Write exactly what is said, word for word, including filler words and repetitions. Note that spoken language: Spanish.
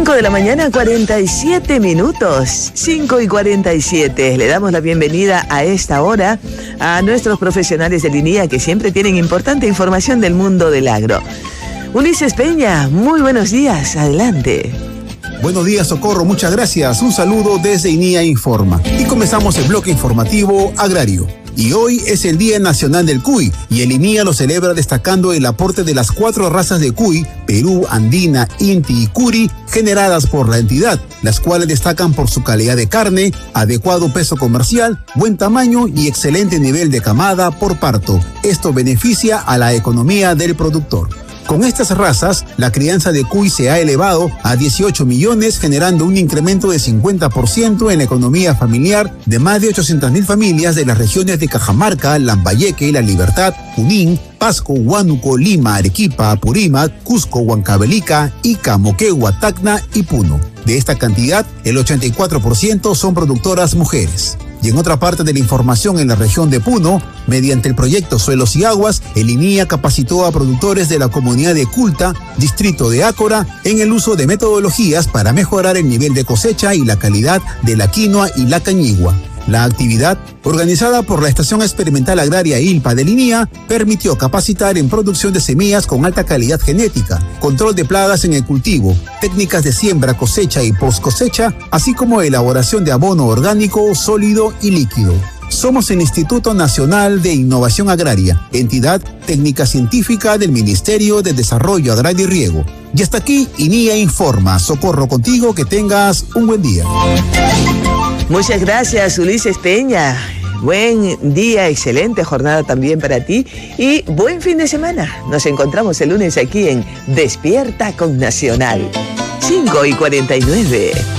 cinco de la mañana, cuarenta y siete minutos. cinco y cuarenta y siete. Le damos la bienvenida a esta hora a nuestros profesionales de línea que siempre tienen importante información del mundo del agro. Ulises Peña, muy buenos días. Adelante. Buenos días, Socorro, muchas gracias. Un saludo desde INIA Informa. Y comenzamos el bloque informativo agrario. Y hoy es el Día Nacional del Cuy, y el INIA lo celebra destacando el aporte de las cuatro razas de cuy, Perú, Andina, Inti y Curi, generadas por la entidad, las cuales destacan por su calidad de carne, adecuado peso comercial, buen tamaño y excelente nivel de camada por parto. Esto beneficia a la economía del productor. Con estas razas, la crianza de cuy se ha elevado a dieciocho millones, generando un incremento de cincuenta por ciento en la economía familiar de más de ochocientas mil familias de las regiones de Cajamarca, Lambayeque, La Libertad, Junín, Pasco, Huánuco, Lima, Arequipa, Apurímac, Cusco, Huancavelica, Ica, Moquegua, Tacna y Puno. De esta cantidad, el ochenta y cuatro por ciento son productoras mujeres. Y en otra parte de la información, en la región de Puno, mediante el proyecto Suelos y Aguas, el INIA capacitó a productores de la comunidad de Culta, distrito de Ácora, en el uso de metodologías para mejorar el nivel de cosecha y la calidad de la quinoa y la cañigua. La actividad, organizada por la Estación Experimental Agraria ILPA del INIA, permitió capacitar en producción de semillas con alta calidad genética, control de plagas en el cultivo, técnicas de siembra, cosecha y post cosecha, así como elaboración de abono orgánico, sólido y líquido. Somos el Instituto Nacional de Innovación Agraria, entidad técnica científica del Ministerio de Desarrollo Agrario y Riego. Y hasta aquí, INIA Informa. Socorro contigo, que tengas un buen día. Muchas gracias, Ulises Peña. Buen día, excelente jornada también para ti y buen fin de semana. Nos encontramos el lunes aquí en Despierta con Nacional. cinco y cuarenta y nueve.